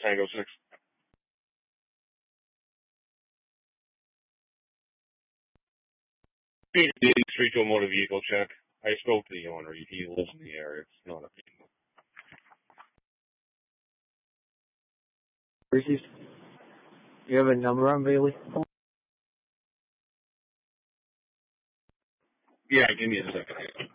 Tango 6. Speed of the street to a motor vehicle check. I spoke to the owner. He lives in the area. It's not a big deal. Received. You have a number on Bailey? Yeah, give me a second.